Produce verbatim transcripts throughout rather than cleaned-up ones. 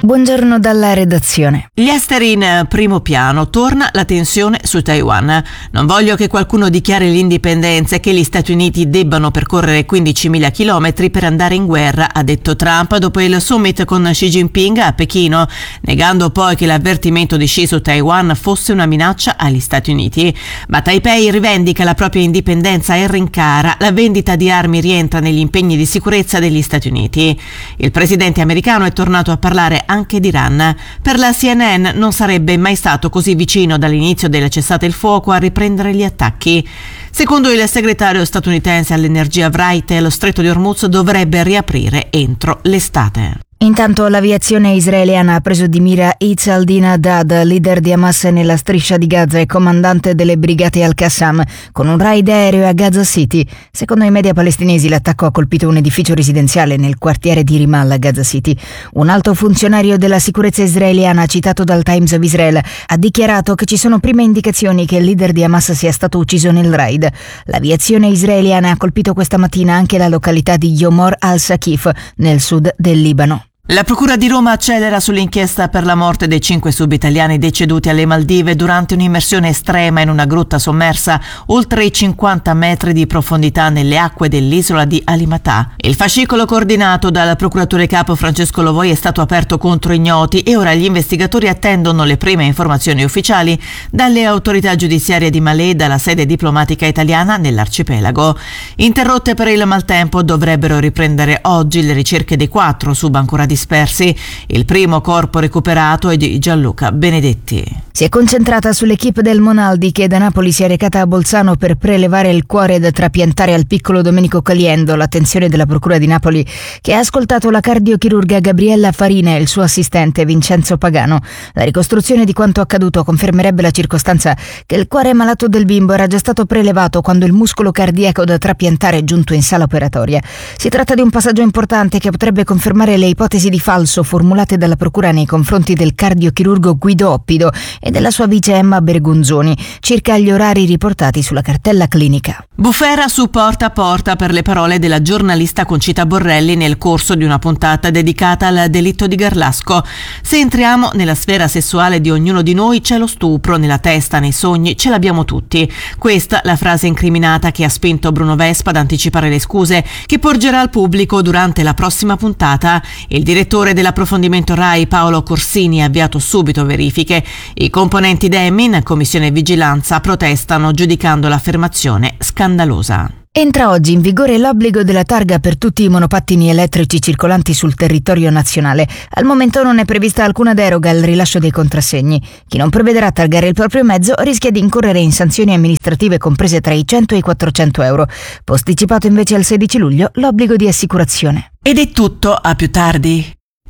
Buongiorno dalla redazione. Gli esteri in primo piano, torna la tensione su Taiwan. Non voglio che qualcuno dichiari l'indipendenza e che gli Stati Uniti debbano percorrere quindicimila chilometri per andare in guerra, ha detto Trump dopo il summit con Xi Jinping a Pechino, negando poi che l'avvertimento di Xi su Taiwan fosse una minaccia agli Stati Uniti. Ma Taipei rivendica la propria indipendenza e rincara la vendita di armi rientra negli impegni di sicurezza degli Stati Uniti. Il presidente americano è tornato a parlare anche di Iran. Per la C N N non sarebbe mai stato così vicino dall'inizio del cessate il fuoco a riprendere gli attacchi. Secondo il segretario statunitense all'energia Wright, lo stretto di Hormuz dovrebbe riaprire entro l'estate. Intanto l'aviazione israeliana ha preso di mira Izz al-Din Haddad, leader di Hamas nella striscia di Gaza e comandante delle brigate al-Qassam, con un raid aereo a Gaza City. Secondo i media palestinesi l'attacco ha colpito un edificio residenziale nel quartiere di Ramallah, Gaza City. Un alto funzionario della sicurezza israeliana, citato dal Times of Israel, ha dichiarato che ci sono prime indicazioni che il leader di Hamas sia stato ucciso nel raid. L'aviazione israeliana ha colpito questa mattina anche la località di Yomor al-Saqif, nel sud del Libano. La Procura di Roma accelera sull'inchiesta per la morte dei cinque subitaliani deceduti alle Maldive durante un'immersione estrema in una grotta sommersa oltre i cinquanta metri di profondità nelle acque dell'isola di Alimatà. Il fascicolo coordinato dal procuratore capo Francesco Lovoi è stato aperto contro ignoti e ora gli investigatori attendono le prime informazioni ufficiali dalle autorità giudiziarie di Malé e dalla sede diplomatica italiana nell'arcipelago. Interrotte per il maltempo, dovrebbero riprendere oggi le ricerche dei quattro subancora dispersi. Il primo corpo recuperato è di Gianluca Benedetti. Si è concentrata sull'equipe del Monaldi che da Napoli si è recata a Bolzano per prelevare il cuore da trapiantare al piccolo Domenico Caliendo. L'attenzione della Procura di Napoli, che ha ascoltato la cardiochirurga Gabriella Farina e il suo assistente Vincenzo Pagano. La ricostruzione di quanto accaduto confermerebbe la circostanza che il cuore malato del bimbo era già stato prelevato quando il muscolo cardiaco da trapiantare è giunto in sala operatoria. Si tratta di un passaggio importante che potrebbe confermare le ipotesi di falso formulate dalla Procura nei confronti del cardiochirurgo Guido Oppido e della sua vice Emma Bergonzoni circa gli orari riportati sulla cartella clinica. Bufera su Porta a Porta per le parole della giornalista Concita Borrelli nel corso di una puntata dedicata al delitto di Garlasco. Se entriamo nella sfera sessuale di ognuno di noi c'è lo stupro, nella testa, nei sogni, ce l'abbiamo tutti. Questa la frase incriminata che ha spinto Bruno Vespa ad anticipare le scuse che porgerà al pubblico durante la prossima puntata. Il direttore dell'approfondimento Rai Paolo Corsini ha avviato subito verifiche. I componenti d'Emin, Commissione Vigilanza, protestano giudicando l'affermazione scandalosa. Entra oggi in vigore l'obbligo della targa per tutti i monopattini elettrici circolanti sul territorio nazionale. Al momento non è prevista alcuna deroga al rilascio dei contrassegni. Chi non provvederà a targare il proprio mezzo rischia di incorrere in sanzioni amministrative comprese tra i cento e i quattrocento euro. Posticipato invece al sedici luglio l'obbligo di assicurazione. Ed è tutto, a più tardi.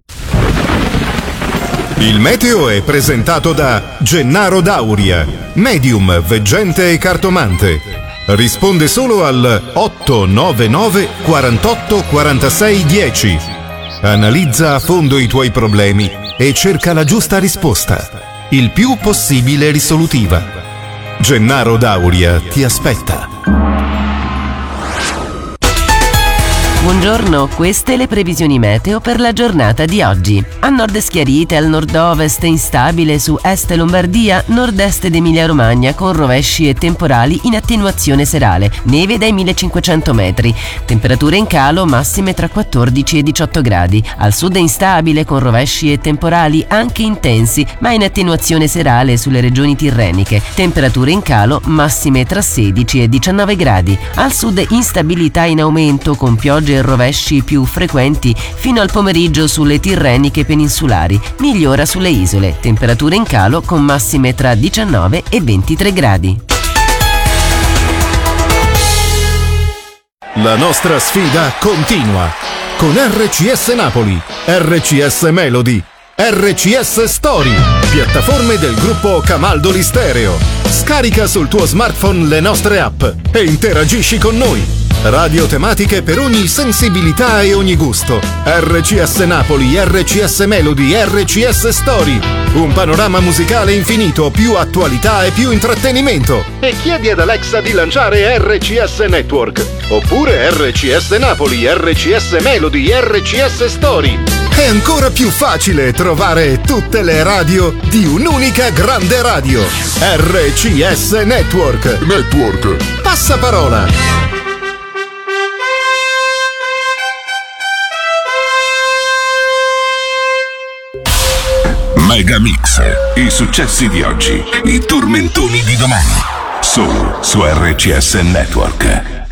Il meteo è presentato da Gennaro Dauria, medium, veggente e cartomante. Risponde solo al otto nove nove quarantotto quarantasei dieci. Analizza a fondo i tuoi problemi e cerca la giusta risposta, il più possibile risolutiva. Gennaro Dauria ti aspetta. Buongiorno, queste le previsioni meteo per la giornata di oggi. A nord schiarite, al nord-ovest instabile su est Lombardia, nord-est ed Emilia-Romagna con rovesci e temporali in attenuazione serale, neve dai millecinquecento metri, temperature in calo massime tra quattordici e diciotto gradi. Al sud instabile con rovesci e temporali anche intensi, ma in attenuazione serale sulle regioni tirreniche, temperature in calo massime tra sedici e diciannove gradi. Al sud instabilità in aumento con piogge e rovesci più frequenti fino al pomeriggio sulle tirreniche peninsulari, migliora sulle isole, temperature in calo con massime tra diciannove e ventitré gradi. La nostra sfida continua con R C S Napoli, R C S Melody, R C S Story, piattaforme del gruppo Camaldoli Stereo. Scarica sul tuo smartphone le nostre app e interagisci con noi. Radio tematiche per ogni sensibilità e ogni gusto. R C S Napoli, R C S Melody, R C S Story. Un panorama musicale infinito, più attualità e più intrattenimento. E chiedi ad Alexa di lanciare R C S Network. Oppure R C S Napoli, R C S Melody, R C S Story. È ancora più facile trovare tutte le radio di un'unica grande radio. R C S Network. Network. Passaparola. Megamix. I successi di oggi, i tormentoni di domani. Solo su R C S Network.